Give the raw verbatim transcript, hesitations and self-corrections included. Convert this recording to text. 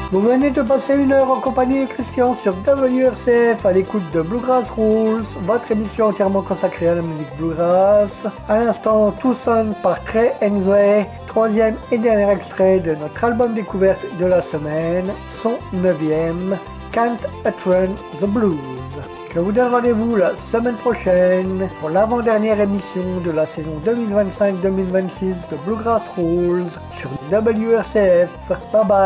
Vous venez de passer une heure en compagnie de Christian sur W R C F à l'écoute de Bluegrass Rules, votre émission entièrement consacrée à la musique bluegrass. À l'instant, Tucson par Trey Hensley, troisième et dernier extrait de notre album découverte de la semaine, son neuvième, Can't Outrun the Blues. Je vous donne rendez-vous la semaine prochaine pour l'avant-dernière émission de la saison deux mille vingt-cinq deux mille vingt-six de Bluegrass Rules sur W R C F. Bye bye.